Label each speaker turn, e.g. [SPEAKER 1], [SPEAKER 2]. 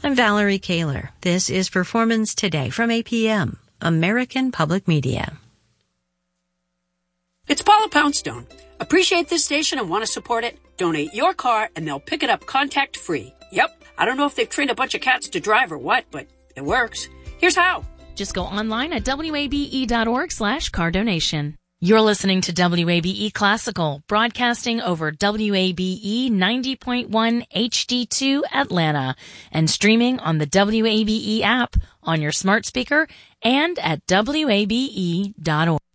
[SPEAKER 1] I'm Valerie Kaler. This is Performance Today from APM, American Public Media.
[SPEAKER 2] It's Paula Poundstone. Appreciate this station and want to support it? Donate your car and they'll pick it up contact-free. Yep. I don't know if they've trained a bunch of cats to drive or what, but it works. Here's how.
[SPEAKER 3] Just go online at wabe.org/car donation. You're listening to WABE Classical, broadcasting over WABE 90.1 HD2 Atlanta and streaming on the WABE app on your smart speaker and at wabe.org.